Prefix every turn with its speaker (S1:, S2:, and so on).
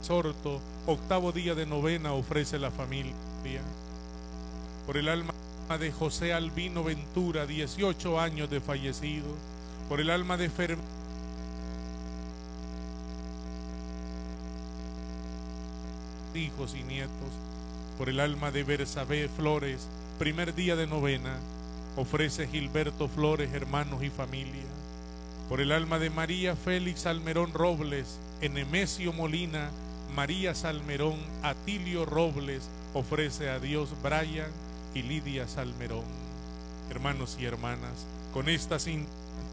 S1: exhorto, octavo día de novena ofrece la familia. Por el alma de José Albino Ventura, 18 años de fallecido. Por el alma de hijos y nietos. Por el alma de Bersabé Flores, primer día de novena, ofrece Gilberto Flores, hermanos y familia. Por el alma de María Félix Salmerón Robles, Enemesio Molina, María Salmerón, Atilio Robles, ofrece a Dios Brian y Lidia Salmerón. Hermanos y hermanas, con estas